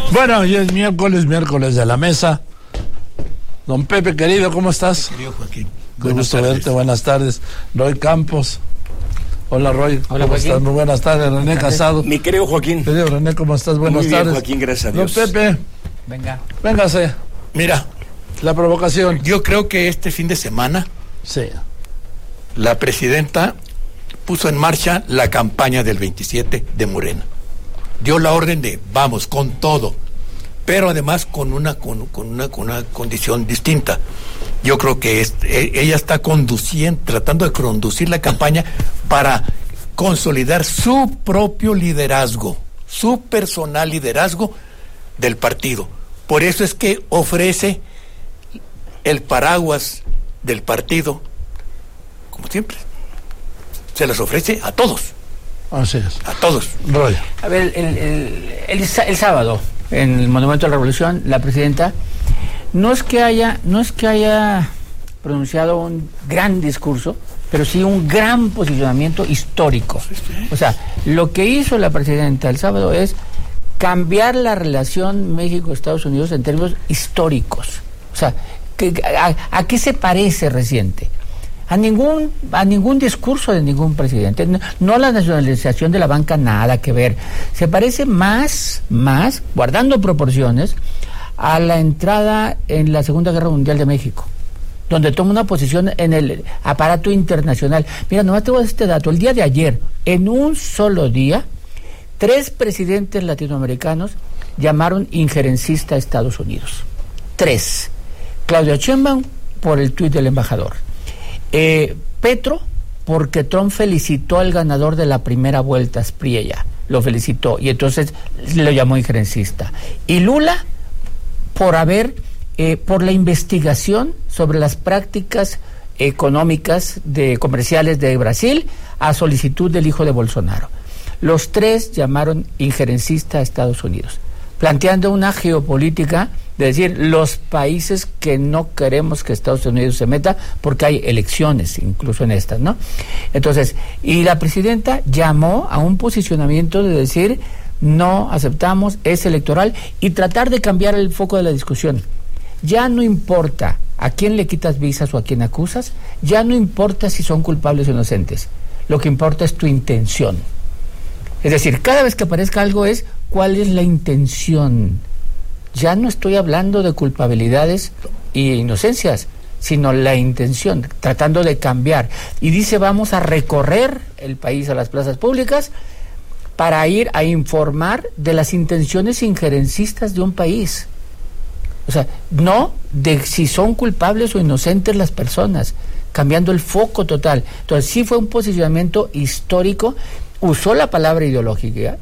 Bueno, hoy es miércoles de la mesa. Don Pepe, querido, ¿cómo estás? Querido Joaquín. Qué gusto verte, buenas tardes. Roy Campos. Hola, Roy. Hola, ¿Cómo Joaquín. estás? Muy buenas tardes. René Casado. Mi querido Joaquín. Querido René, ¿cómo estás? Buenas Muy bien, tardes. Joaquín, gracias a Dios. Don Pepe, véngase. Mira, La provocación. yo creo que este fin de semana Sí. la presidenta puso en marcha la campaña del 27 de Morena. Dio la orden de vamos con todo, pero además con una condición distinta. Yo creo que ella está tratando de conducir la campaña para consolidar su propio liderazgo, su personal liderazgo del partido. Por eso es que ofrece el paraguas del partido, como siempre, se las ofrece a todos. Así es. A todos. Roy. A ver, el sábado, en el Monumento a la Revolución, la presidenta no es que haya pronunciado un gran discurso, pero sí un gran posicionamiento histórico. O sea, lo que hizo la presidenta el sábado es cambiar la relación México-Estados Unidos en términos históricos. O sea, ¿a qué se parece reciente? A ningún discurso de ningún presidente. No la nacionalización de la banca, nada que ver. Se parece más, guardando proporciones, a la entrada en la Segunda Guerra Mundial de México, donde toma una posición en el aparato internacional. Mira, nomás te voy a decir este dato. El día de ayer, en un solo día, 3 presidentes latinoamericanos llamaron injerencista a Estados Unidos. 3. Claudia Sheinbaum, por el tuit del embajador. Petro, porque Trump felicitó al ganador de la primera vuelta, Spriella, lo felicitó, y entonces lo llamó injerencista. Y Lula, por la investigación sobre las prácticas económicas comerciales de Brasil a solicitud del hijo de Bolsonaro. Los 3 llamaron injerencista a Estados Unidos, planteando una geopolítica de decir los países que no queremos que Estados Unidos se meta porque hay elecciones, incluso en estas, ¿no? Entonces, y la presidenta llamó a un posicionamiento de decir no aceptamos, es electoral, y tratar de cambiar el foco de la discusión. Ya no importa a quién le quitas visas o a quién acusas, ya no importa si son culpables o inocentes, lo que importa es tu intención. Es decir, cada vez que aparezca algo es cuál es la intención. Ya no estoy hablando de culpabilidades e inocencias, sino la intención, tratando de cambiar. Y dice, vamos a recorrer el país a las plazas públicas para ir a informar de las intenciones injerencistas de un país. O sea, no de si son culpables o inocentes las personas, cambiando el foco total. Entonces sí fue un posicionamiento histórico, usó la palabra ideología,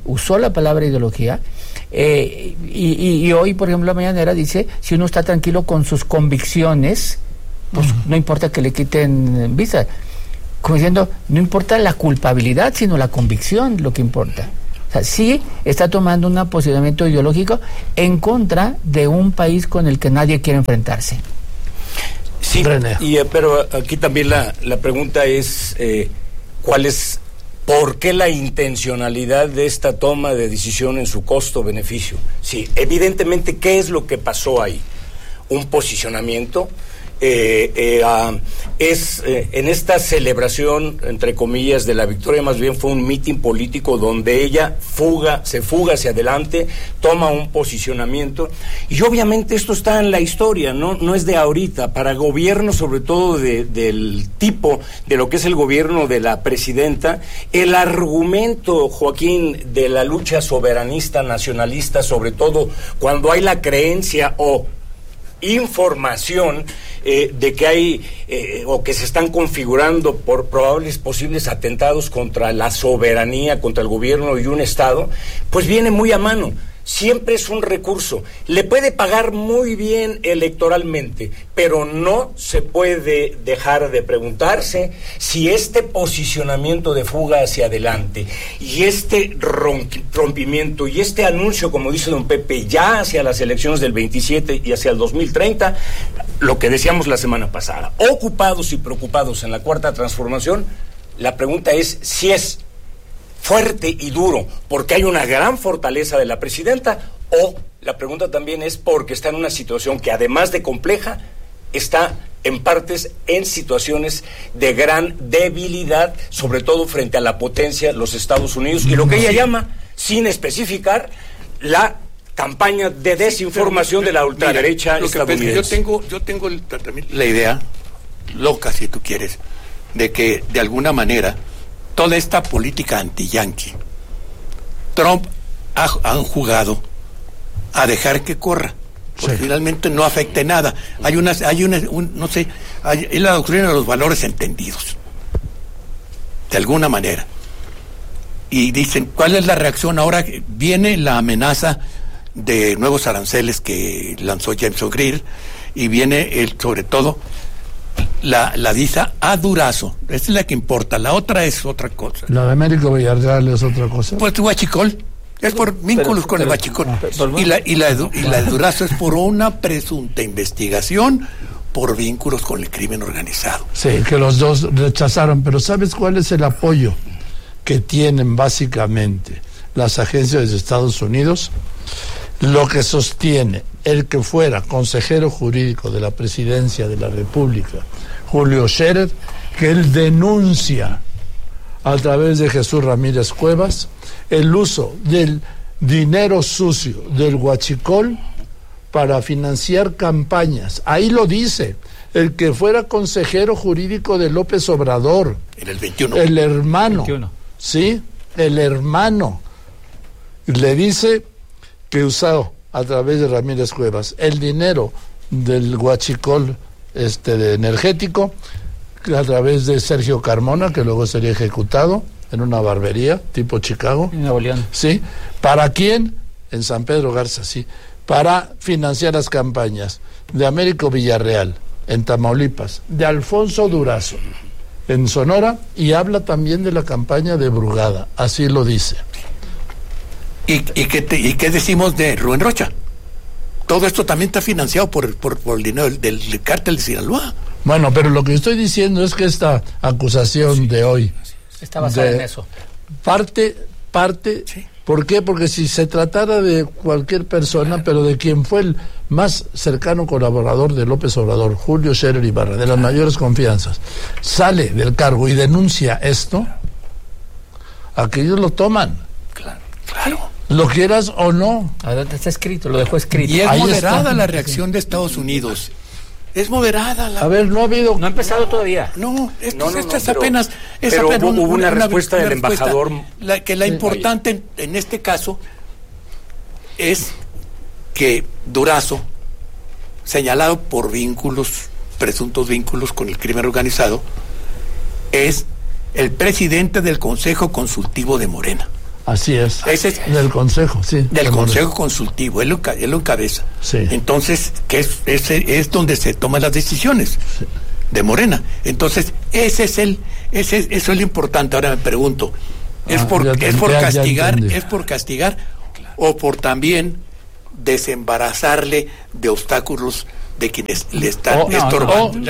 y hoy, por ejemplo, la mañanera dice, si uno está tranquilo con sus convicciones, pues no importa que le quiten visa. Como diciendo, no importa la culpabilidad, sino la convicción, lo que importa. O sea, sí está tomando un posicionamiento ideológico en contra de un país con el que nadie quiere enfrentarse. Sí, pero aquí también la pregunta es, ¿por qué la intencionalidad de esta toma de decisión en su costo-beneficio? Sí, evidentemente, ¿qué es lo que pasó ahí? Un posicionamiento. En esta celebración, entre comillas, de la victoria, más bien fue un mitin político donde ella se fuga hacia adelante, toma un posicionamiento, y obviamente esto está en la historia, no es de ahorita. Para gobiernos, sobre todo del tipo de lo que es el gobierno de la presidenta, el argumento, Joaquín, de la lucha soberanista, nacionalista, sobre todo cuando hay la creencia o información de que hay o que se están configurando por posibles atentados contra la soberanía, contra el gobierno y un Estado, pues viene muy a mano. Siempre es un recurso. Le puede pagar muy bien electoralmente, pero no se puede dejar de preguntarse si este posicionamiento de fuga hacia adelante y este rompimiento y este anuncio, como dice don Pepe, ya hacia las elecciones del 27 y hacia el 2030, lo que decíamos la semana pasada, ocupados y preocupados en la Cuarta Transformación, la pregunta es si es fuerte y duro porque hay una gran fortaleza de la presidenta o La pregunta también es porque está en una situación que, además de compleja, está en partes en situaciones de gran debilidad, sobre todo frente a la potencia, los Estados Unidos, y lo que ella llama, sin especificar, la campaña de desinformación de la ultraderecha estadounidense. Yo tengo la idea, loca si tú quieres, de que de alguna manera toda esta política anti-yanqui, Trump han jugado a dejar que corra, porque finalmente no afecte nada. Es la doctrina de los valores entendidos, de alguna manera. Y dicen, ¿cuál es la reacción ahora? Viene la amenaza de nuevos aranceles que lanzó James O'Neill, y viene sobre todo la visa a Durazo. Esa es la que importa, la otra es otra cosa. La de Américo Villarreal es otra cosa. Pues tu huachicol es por vínculos con el huachicol, y la de Durazo es por una presunta investigación por vínculos con el crimen organizado. Sí, que los dos rechazaron, pero ¿sabes cuál es el apoyo que tienen básicamente las agencias de Estados Unidos? Lo que sostiene el que fuera consejero jurídico de la Presidencia de la República, Julio Scherer, que él denuncia a través de Jesús Ramírez Cuevas el uso del dinero sucio del huachicol para financiar campañas. Ahí lo dice el que fuera consejero jurídico de López Obrador. En el 21. El hermano. 21. Sí, el hermano. Le dice que usó a través de Ramírez Cuevas el dinero del huachicol de energético a través de Sergio Carmona, que luego sería ejecutado en una barbería tipo Chicago. En Nuevo León. Sí. ¿Para quién? En San Pedro Garza, sí. Para financiar las campañas de Américo Villarreal en Tamaulipas, de Alfonso Durazo en Sonora, y habla también de la campaña de Brugada, así lo dice. ¿Y qué decimos de Rubén Rocha? Todo esto también está financiado por el dinero del cártel de Sinaloa. Bueno, pero lo que estoy diciendo es que esta acusación de hoy está basada en eso. Parte, sí. ¿Por qué? Porque si se tratara de cualquier persona, pero de quien fue el más cercano colaborador de López Obrador, Julio Scherer Ibarra, de las mayores confianzas, sale del cargo y denuncia esto, aquellos lo toman. Claro. Lo quieras o no. Está escrito, lo dejó escrito. Y es Ahí moderada está. La reacción de Estados Unidos. Es moderada. A ver, no ha habido... No ha empezado todavía. No, esto es pero, apenas... Pero hubo una respuesta del embajador. La importante en este caso es que Durazo, señalado por presuntos vínculos con el crimen organizado, es el presidente del Consejo Consultivo de Morena. Así es. Ese es del Consejo, sí. Del Consejo Consultivo, él lo encabeza. Sí. Entonces, que es donde se toman las decisiones de Morena. Entonces, eso es lo importante. Ahora me pregunto, ¿es por castigar o por también desembarazarle de obstáculos de quienes le están estorbando?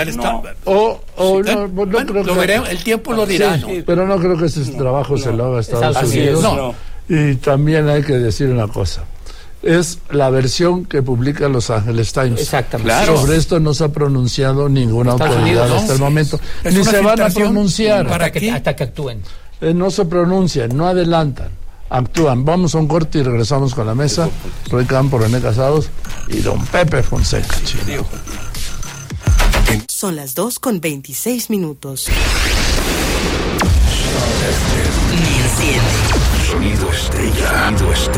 El tiempo lo dirá. Sí, pero no creo que ese trabajo se lo haga Estados Unidos. No. Y también hay que decir una cosa. Es la versión que publica Los Angeles Times. Exactamente. Claro. Sobre esto no se ha pronunciado ninguna autoridad hasta el momento. Ni se van a pronunciar. Hasta que actúen. No se pronuncian, no adelantan. Actúan. Vamos a un corte y regresamos con la mesa. Roy Campo, René Casados y don Pepe Fonseca. Son las 2:26. Sonido Estrella.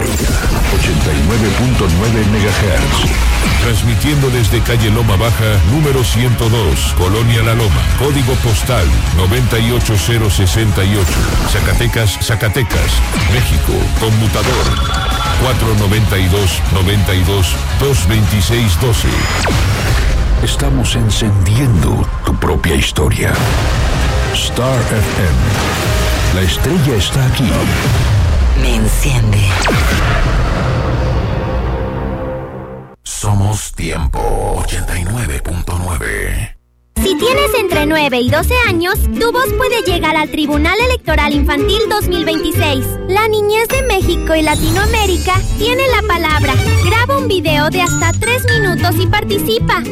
89.9 MHz. Transmitiendo desde calle Loma Baja, número 102, Colonia La Loma. Código postal 98068. Zacatecas, México. Conmutador 492-92-226-12. Estamos encendiendo tu propia historia. Star FM. La estrella está aquí. Me enciende. Somos Tiempo 89.9. Si tienes entre 9 y 12 años, tu voz puede llegar al Tribunal Electoral Infantil 2026. La niñez de México y Latinoamérica tiene la palabra. Graba Graba un video de hasta 3 minutos y participa.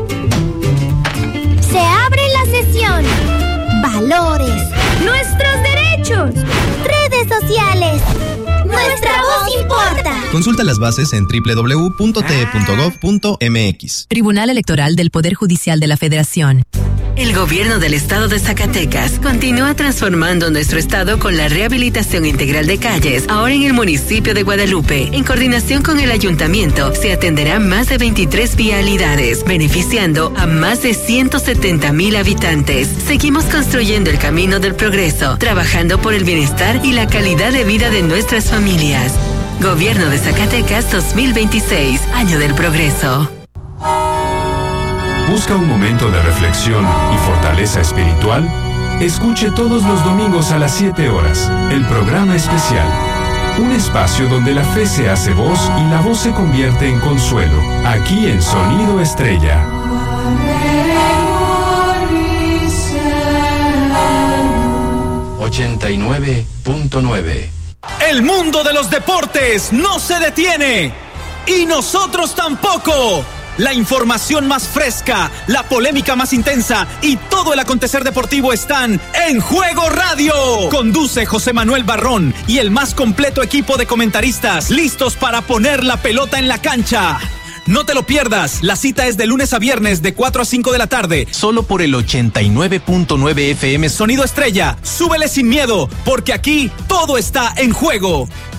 Se abre la sesión. Valores. Nuestros derechos. Redes sociales. Nuestra voz importa. Consulta las bases en www.te.gov.mx. Tribunal Electoral del Poder Judicial de la Federación. El gobierno del estado de Zacatecas continúa transformando nuestro estado con la rehabilitación integral de calles. Ahora en el municipio de Guadalupe, en coordinación con el ayuntamiento, se atenderán más de 23 vialidades, beneficiando a más de 170,000 habitantes. Seguimos construyendo el camino del progreso, trabajando por el bienestar y la calidad de vida de nuestras familias. Gobierno de Zacatecas 2026, Año del Progreso. ¿Busca un momento de reflexión y fortaleza espiritual? Escuche todos los domingos a las 7 horas el programa especial. Un espacio donde la fe se hace voz y la voz se convierte en consuelo. Aquí en Sonido Estrella. 89.9. El mundo de los deportes no se detiene. Y nosotros tampoco. La información más fresca, la polémica más intensa y todo el acontecer deportivo están en Juego Radio. Conduce José Manuel Barrón y el más completo equipo de comentaristas listos para poner la pelota en la cancha. No te lo pierdas, la cita es de lunes a viernes de 4 a 5 de la tarde. Solo por el 89.9 FM Sonido Estrella. Súbele sin miedo, porque aquí todo está en juego.